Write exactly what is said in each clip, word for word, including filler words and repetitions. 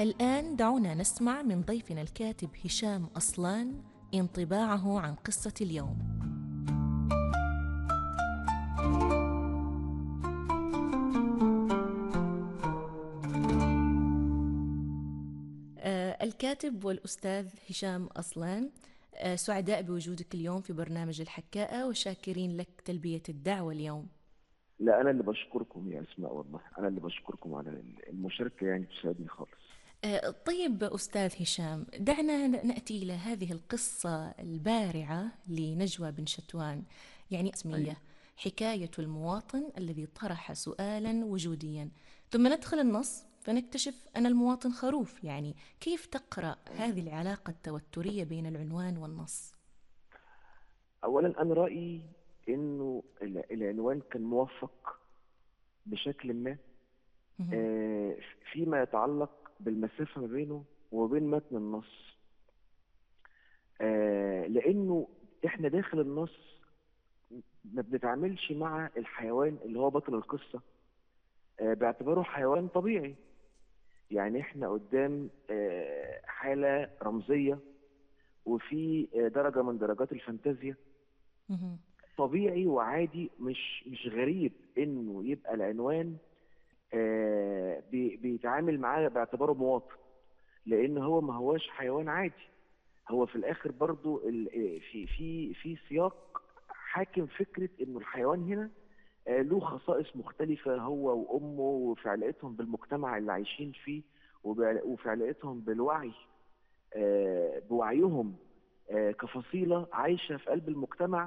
الآن دعونا نسمع من ضيفنا الكاتب هشام أصلان انطباعه عن قصة اليوم. آه الكاتب والأستاذ هشام أصلان، آه سعداء بوجودك اليوم في برنامج الحكاءة وشاكرين لك تلبية الدعوة اليوم. لا، أنا اللي بشكركم يا أسماء، والله أنا اللي بشكركم على المشاركة، يعني تساعدني خالص. آه طيب أستاذ هشام، دعنا نأتي إلى هذه القصة البارعة لنجوى بن شتوان، يعني اسمية، أيوة. حكاية المواطن الذي طرح سؤالا وجوديا، ثم ندخل النص فنكتشف أن المواطن خروف. يعني كيف تقرأ هذه العلاقة التوترية بين العنوان والنص؟ أولا أنا رأيي إنه ال- العنوان كان موفق بشكل ما، مهم. آه، فيما يتعلق بالمسافة ما بينه وبين متن النص، آه، لأنه إحنا داخل النص ما بنتعاملش مع الحيوان اللي هو بطل القصة آه، باعتباره حيوان طبيعي. يعني إحنا قدام آه، حالة رمزية، وفي آه، درجة من درجات الفانتازيا. مهم. طبيعي وعادي، مش مش غريب انه يبقى العنوان آه بي- بيتعامل معاه باعتباره مواطن، لان هو ما هوش حيوان عادي. هو في الاخر برضو ال- آه، في في في سياق حاكم فكره انه الحيوان هنا آه له خصائص مختلفه، هو وامه، وفي علاقتهم بالمجتمع اللي عايشين فيه، وبع- وفي علاقتهم بالوعي، آه بوعيهم آه كفصيله عايشه في قلب المجتمع،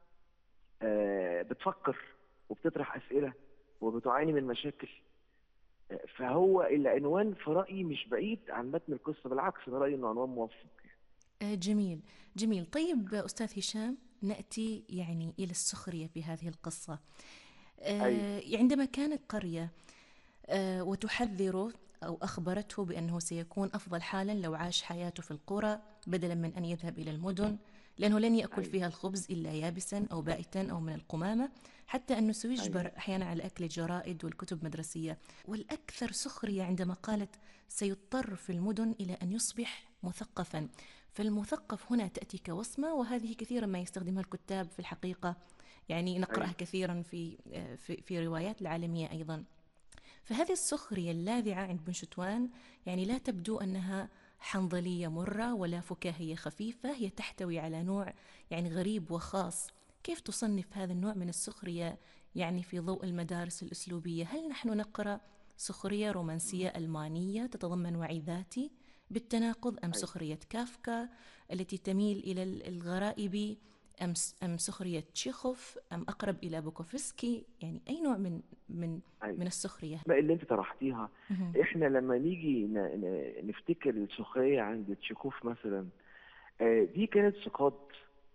آه، بتفكر وبتطرح أسئلة وبتعاني من مشاكل. آه، فهو العنوان في رأيي مش بعيد عن متن القصة، بالعكس أنا رأيي إنه عنوان موفق. آه جميل جميل. طيب أستاذ هشام، نأتي يعني إلى السخرية في هذه القصة. أيوه. آه عندما كانت قرية آه، وتحذره أو أخبرته بأنه سيكون أفضل حالا لو عاش حياته في القرى بدلا من أن يذهب إلى المدن، لأنه لن يأكل أيوه. فيها الخبز إلا يابسا أو بائتا أو من القمامة، حتى أنه أيوه. سيجبر أحيانا على أكل الجرائد والكتب المدرسية. والأكثر سخرية عندما قالت سيضطر في المدن إلى أن يصبح مثقفا. فالمثقف هنا تأتي كوصمة، وهذه كثيرا ما يستخدمها الكتاب في الحقيقة، يعني نقرأها أيوه. كثيرا في في, في روايات العالمية أيضا. فهذه السخرية اللاذعة عند بن شتوان يعني لا تبدو أنها حنظلية مرة ولا فكاهية خفيفة، هي تحتوي على نوع يعني غريب وخاص. كيف تصنف هذا النوع من السخرية يعني في ضوء المدارس الأسلوبية؟ هل نحن نقرأ سخرية رومانسية ألمانية تتضمن وعي ذاتي بالتناقض، أم أيوه. سخرية كافكا التي تميل إلى الغرائب، أم أم سخرية تشيخوف، أم أقرب إلى بوكوفسكي؟ يعني أي نوع من من أيوه. من السخرية؟ ما اللي أنت طرحتيها، مهم. إحنا لما نيجي ن- ن- نفتكر السخرية عند تشيكوف مثلا، آه، دي كانت سقاط،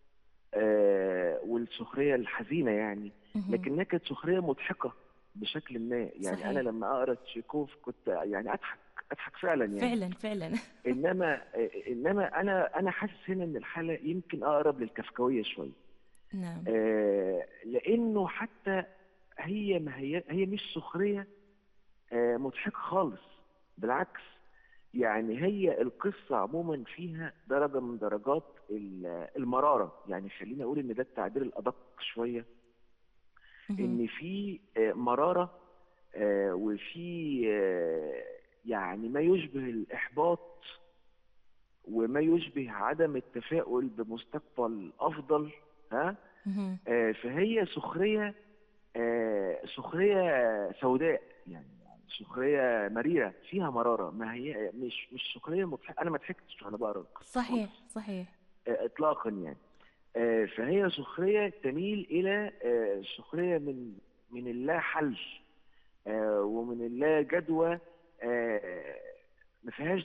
آه، والسخرية الحزينة يعني، مهم. لكنها كانت سخرية مضحكة بشكل ما. يعني أنا صحيح. لما أقرأ تشيكوف كنت يعني أضحك أضحك فعلا يعني. فعلا فعلا. انما انما انا انا حاسس هنا ان الحاله يمكن اقرب للكفكويه شويه، نعم. آه، لانه حتى هي ما هي هي مش سخريه آه، مضحكه خالص، بالعكس. يعني هي القصه عموما فيها درجه من درجات ال- المراره، يعني خليني اقول ان ده التعبير الادق شويه، مهم. ان في آه، مراره، آه، وفي آه، يعني ما يشبه الاحباط، وما يشبه عدم التفاؤل بمستقبل افضل. ها، مهم. آه، فهي سخريه، آه، سخريه سوداء، يعني سخريه مريره فيها مراره، ما هي مش مش سخريه مضحكه. انا ما ضحكتش وانا بقرا القصه صحيح خالص صحيح. آه، اطلاقا يعني. آه، فهي سخريه تميل الى آه، سخريه من من اللا حل، آه، ومن اللا جدوى، آه، ما فيهاش